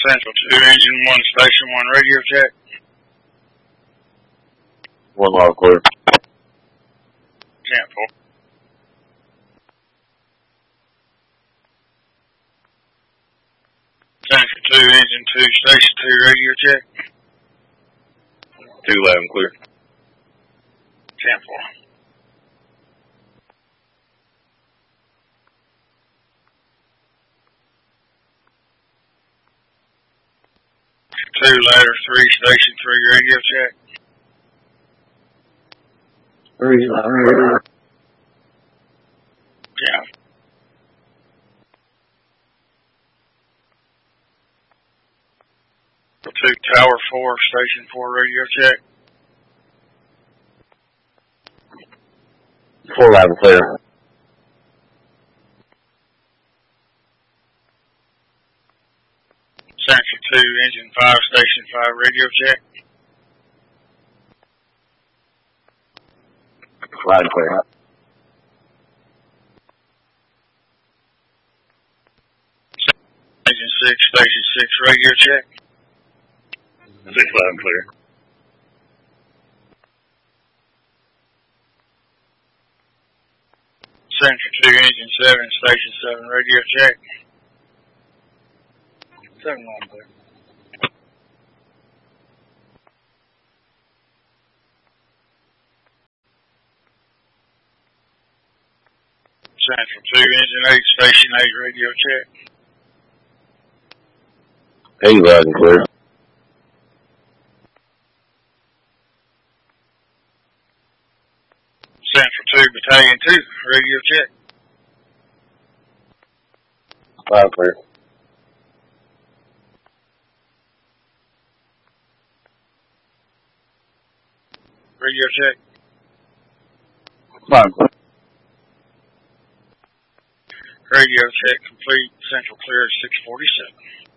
Central 2, Engine 1, Station 1, radio check. 1 loud clear. 10-4. Central 2, Engine 2, Station 2, radio check. 2 loud and clear. 10-4. Two ladder 3, Station 3, radio check. 3 loud and clear. Yeah. Two Tower 4, Station 4, radio check. 4 loud and clear. Central 2, Engine 5, Station 5, radio check. Loud and clear. Engine 6, Station 6, radio check. 6 loud and clear. Central 2, Engine 7, Station 7, radio check. 7 loud and clear. Central 2, Engine 8, Station 8, radio check. 8 loud and clear. Central 2, Battalion 2, radio check. Loud and clear. Radio check. Loud and clear. Radio check complete. Central clear at 647.